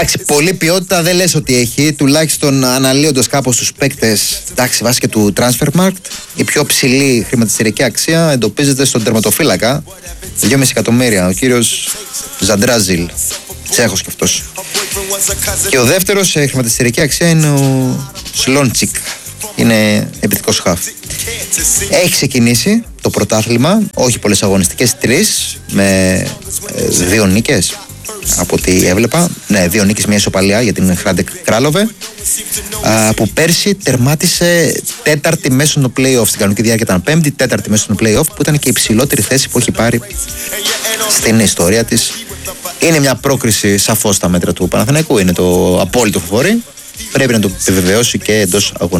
Εντάξει, πολλή ποιότητα δεν λες ότι έχει, τουλάχιστον αναλύοντας κάπως τους παίκτες. Εντάξει, βάσει και του Transfermarkt, η πιο ψηλή χρηματιστηριακή αξία εντοπίζεται στον τερματοφύλακα. 2,5 εκατομμύρια, ο κύριος Ζαντράζιλ. Τσέχος κι αυτός. Και ο δεύτερος σε χρηματιστηριακή αξία είναι ο Σλόντσικ. Είναι επιθετικός χαφ. Έχει ξεκινήσει το πρωτάθλημα, όχι πολλές αγωνιστικές, 3 με 2 νίκες. Από ό,τι έβλεπα, ναι, 2 νίκες, μια ισοπαλία για την Χράντεκ Κράλοβε, που πέρσι τερμάτισε 4η μέσω στο play-off. Στην κανονική διάρκεια ήταν 5η, 4η μέσω στο play-off, που ήταν και η υψηλότερη θέση που έχει πάρει στην ιστορία της. Είναι μια πρόκριση σαφώς στα μέτρα του Παναθηναϊκού, είναι το απόλυτο φαβορί. Πρέπει να το επιβεβαιώσει και εντός αγωνιστικής.